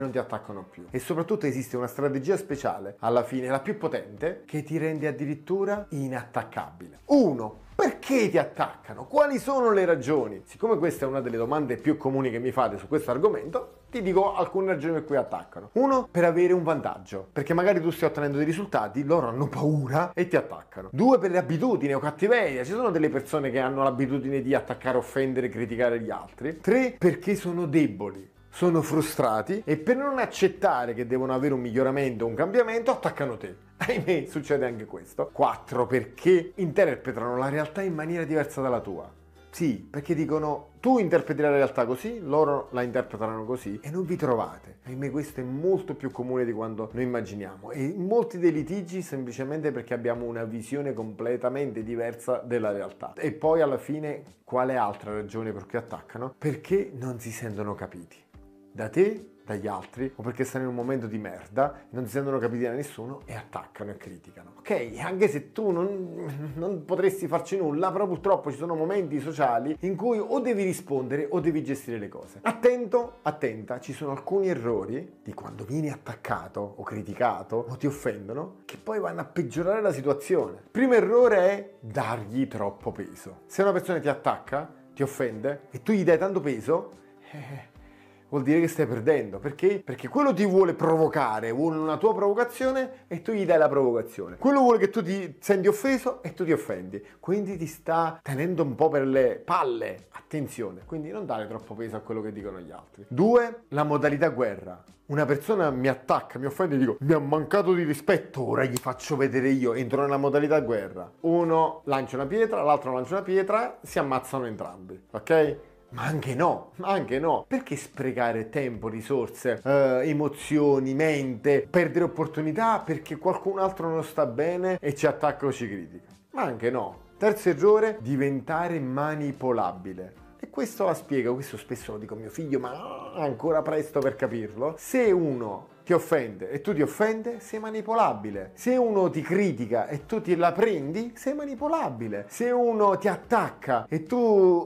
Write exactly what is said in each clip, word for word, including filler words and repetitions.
non ti attaccano più. E soprattutto esiste una strategia speciale, alla fine la più potente, che ti rende addirittura inattaccabile. Uno, perché ti attaccano? Quali sono le ragioni? Siccome questa è una delle domande più comuni che mi fate su questo argomento, ti dico alcune ragioni per cui attaccano. Uno, per avere un vantaggio, perché magari tu stai ottenendo dei risultati, loro hanno paura e ti attaccano. Due, per le abitudini o cattiveria, ci sono delle persone che hanno l'abitudine di attaccare, offendere, criticare gli altri. Tre, perché sono deboli, sono frustrati e per non accettare che devono avere un miglioramento, un cambiamento, attaccano te. Ahimè, succede anche questo. Quattro, perché interpretano la realtà in maniera diversa dalla tua. Sì, perché dicono tu interpreti la realtà così, loro la interpretano così e non vi trovate. Ahimè, questo è molto più comune di quanto noi immaginiamo e molti dei litigi semplicemente perché abbiamo una visione completamente diversa della realtà. E poi alla fine quale altra ragione per cui attaccano? Perché non si sentono capiti da te, dagli altri, o perché stanno in un momento di merda, non si sentono capiti da nessuno e attaccano e criticano. Ok, anche se tu non, non potresti farci nulla, però purtroppo ci sono momenti sociali in cui o devi rispondere o devi gestire le cose. Attento, attenta, ci sono alcuni errori di quando vieni attaccato o criticato o ti offendono che poi vanno a peggiorare la situazione. Il primo errore è dargli troppo peso. Se una persona ti attacca, ti offende e tu gli dai tanto peso, eh, vuol dire che stai perdendo. Perché? Perché quello ti vuole provocare, vuole una tua provocazione e tu gli dai la provocazione. Quello vuole che tu ti senti offeso e tu ti offendi. Quindi ti sta tenendo un po' per le palle. Attenzione, quindi non dare troppo peso a quello che dicono gli altri. Due, la modalità guerra. Una persona mi attacca, mi offende e dico mi ha mancato di rispetto, ora gli faccio vedere io, entro nella modalità guerra. Uno lancia una pietra, l'altro lancia una pietra, si ammazzano entrambi, ok? Ma anche no, ma anche no. Perché sprecare tempo, risorse, eh, emozioni, mente, perdere opportunità perché qualcun altro non sta bene e ci attacca o ci critica? Ma anche no. Terzo errore, diventare manipolabile. E questo la spiego, questo spesso lo dico a mio figlio, ma ancora presto per capirlo. Se uno ti offende e tu ti offende, sei manipolabile. Se uno ti critica e tu ti la prendi, sei manipolabile. Se uno ti attacca e tu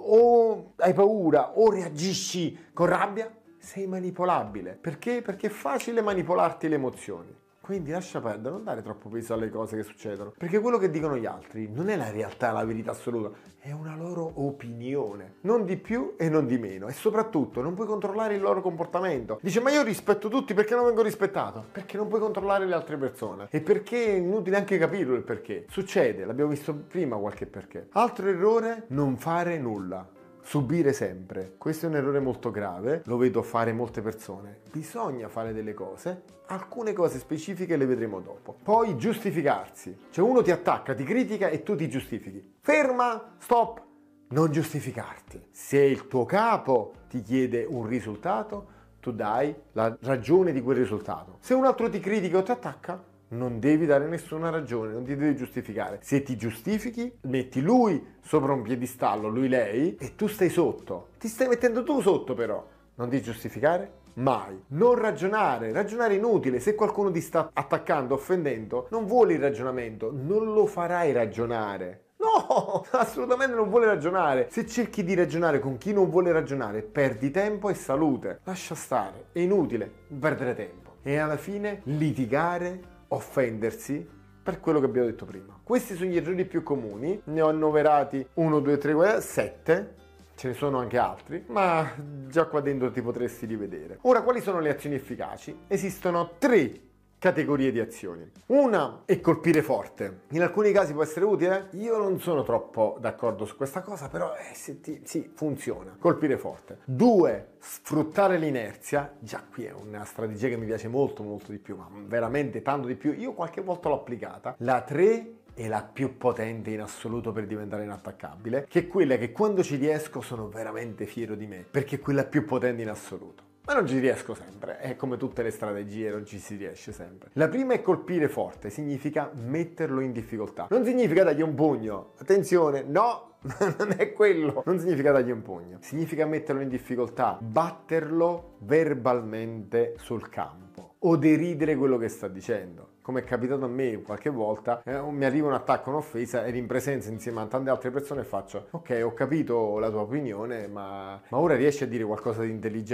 o hai paura o reagisci con rabbia, sei manipolabile. Perché? Perché è facile manipolarti le emozioni. Quindi lascia perdere, non dare troppo peso alle cose che succedono, perché quello che dicono gli altri non è la realtà, la verità assoluta, è una loro opinione, non di più e non di meno, e soprattutto non puoi controllare il loro comportamento. Dice ma io rispetto tutti, perché non vengo rispettato? Perché non puoi controllare le altre persone e perché è inutile anche capirlo il perché. Succede, l'abbiamo visto prima qualche perché. Altro errore, non fare nulla. Subire sempre. Questo è un errore molto grave, lo vedo fare molte persone. Bisogna fare delle cose, alcune cose specifiche le vedremo dopo. Poi giustificarsi. Cioè uno ti attacca, ti critica e tu ti giustifichi. Ferma, stop, non giustificarti. Se il tuo capo ti chiede un risultato, tu dai la ragione di quel risultato. Se un altro ti critica o ti attacca, non devi dare nessuna ragione, non ti devi giustificare. Se ti giustifichi, metti lui sopra un piedistallo, lui lei, e tu stai sotto. Ti stai mettendo tu sotto però. Non ti giustificare mai. Non ragionare, ragionare è inutile. Se qualcuno ti sta attaccando, offendendo, non vuole il ragionamento, non lo farai ragionare. No, assolutamente non vuole ragionare. Se cerchi di ragionare con chi non vuole ragionare, perdi tempo e salute. Lascia stare, è inutile perdere tempo. E alla fine litigare, offendersi per quello che abbiamo detto prima. Questi sono gli errori più comuni, ne ho annoverati uno, due, tre, sette, ce ne sono anche altri, ma già qua dentro ti potresti rivedere. Ora, quali sono le azioni efficaci? Esistono tre categorie di azioni. Una è colpire forte. In alcuni casi può essere utile. Io non sono troppo d'accordo su questa cosa, però eh, se ti, sì, funziona. Colpire forte. Due, sfruttare l'inerzia. Già qui è una strategia che mi piace molto molto di più, ma veramente tanto di più. Io qualche volta l'ho applicata. La tre è la più potente in assoluto per diventare inattaccabile, che è quella che quando ci riesco sono veramente fiero di me, perché è quella più potente in assoluto. Ma non ci riesco sempre, è come tutte le strategie, non ci si riesce sempre. La prima è colpire forte, significa metterlo in difficoltà. Non significa dargli un pugno, attenzione, no, non è quello. Non significa dargli un pugno, significa metterlo in difficoltà, batterlo verbalmente sul campo o deridere quello che sta dicendo. Come è capitato a me qualche volta, eh, mi arriva un attacco, un'offesa ed in presenza insieme a tante altre persone faccio ok, ho capito la tua opinione, ma, ma ora riesci a dire qualcosa di intelligente